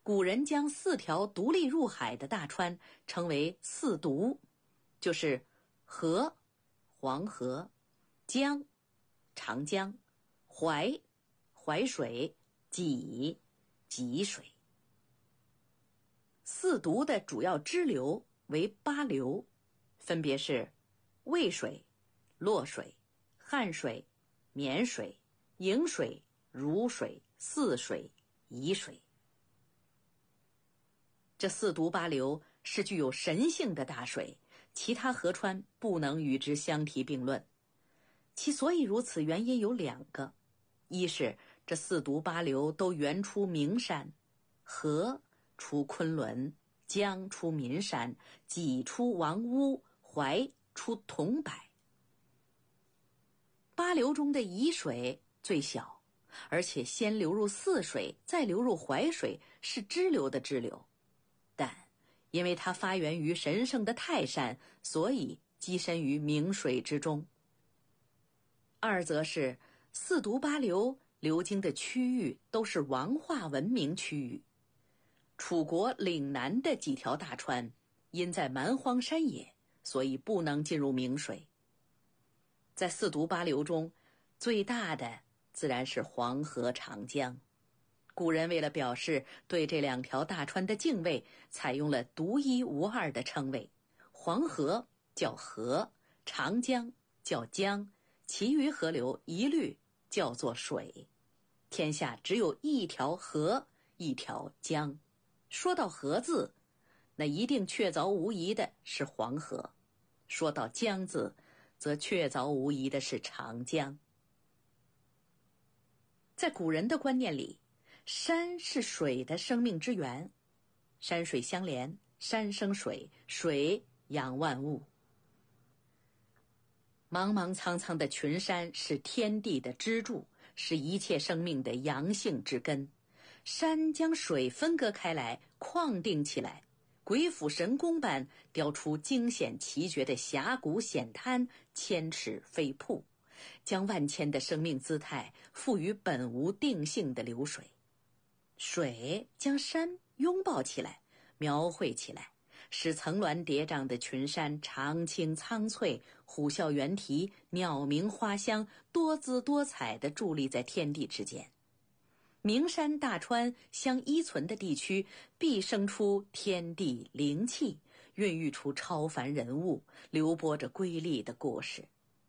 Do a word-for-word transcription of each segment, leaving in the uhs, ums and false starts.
古人将四条独立入海的大川称为四渎，就是河、黄河、江、长江、淮、淮水、济、济水。四渎的主要支流为八流，分别是渭水、洛水、汉水、沔水、颍水、汝水、泗水、沂水。这四渎八流是具有神性的大水，其他河川不能与之相提并论。其所以如此原因有两个，一是这四渎八流都源出名山，河出昆仑，江出岷山，济出王屋，淮出桐柏。八流中的沂水最小，而且先流入泗水，再流入淮水，是支流的支流。但因为它发源于神圣的泰山，所以跻身于名水之中。二则是四渎八流流经的区域都是王化文明区域，楚国岭南的几条大川因在蛮荒山野，所以不能进入名水。在四渎八流中，最大的自然是黄河、长江。古人为了表示对这两条大川的敬畏，采用了独一无二的称谓，黄河叫河，长江叫江，其余河流一律叫做水。天下只有一条河，一条江。说到河字，那一定确凿无疑的是黄河；说到江字，则确凿无疑的是长江。在古人的观念里，山是水的生命之源，山水相连，山生水，水养万物。茫茫苍苍的群山是天地的支柱，是一切生命的阳性之根。山将水分割开来，框定起来，鬼斧神工般雕出惊险奇绝的峡谷险滩，千尺飞瀑，将万千的生命姿态赋予本无定性的流水。水将山拥抱起来，描绘起来，使层峦叠嶂的群山长青苍翠，虎啸猿啼，鸟鸣花香，多姿多彩地伫立在天地之间。名山大川相依存的地区，必生出天地灵气，孕育出超凡人物，流播着瑰丽的故事。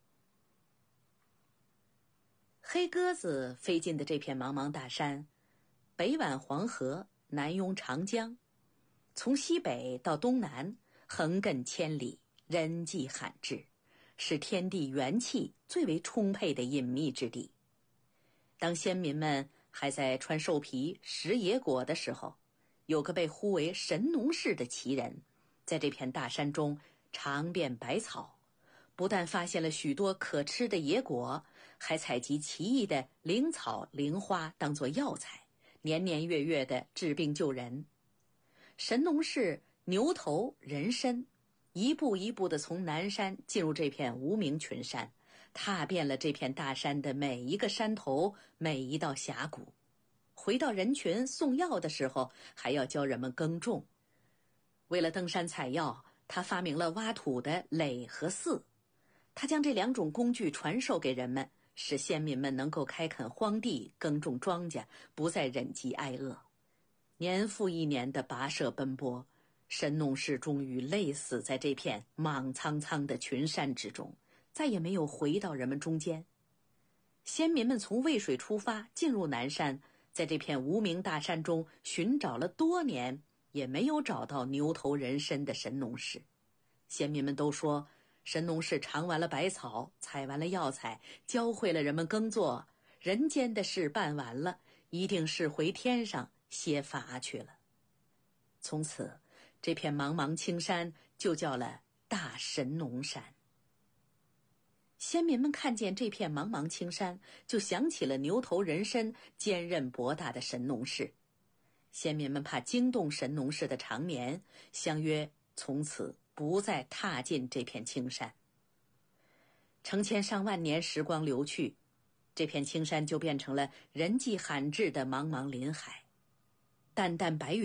黑鸽子飞进的这片茫茫大山，北挽黄河，南拥长江，从西北到东南，横亘千里，人迹罕至，是天地元气最为充沛的隐秘之地。当先民们还在穿兽皮、食野果的时候，有个被呼为神农氏的奇人，在这片大山中尝遍百草，不但发现了许多可吃的野果，还采集奇异的灵草灵花当作药材，年年月月的治病救人。神农氏牛头人身，一步一步地从南山进入这片无名群山，踏遍了这片大山的每一个山头，每一道峡谷。回到人群送药的时候，还要教人们耕种。为了登山采药，他发明了挖土的耒和耜，他将这两种工具传授给人们，使先民们能够开垦荒地，耕种庄稼，不再忍饥挨饿。年复一年的跋涉奔波，神农氏终于累死在这片莽苍苍的群山之中，再也没有回到人们中间。先民们从渭水出发，进入南山，在这片无名大山中寻找了多年，也没有找到牛头人身的神农氏。先民们都说，神农氏尝完了百草，采完了药材，教会了人们耕作，人间的事办完了，一定是回天上歇乏去了。从此，这片茫茫青山就叫了大神农山。先民们看见这片茫茫青山，就想起了牛头人身、坚韧博大的神农氏。先民们怕惊动神农氏的长眠，相约从此不再踏进这片青山。成千上万年时光流去，这片青山就变成了人迹罕至的茫茫林海。淡淡白云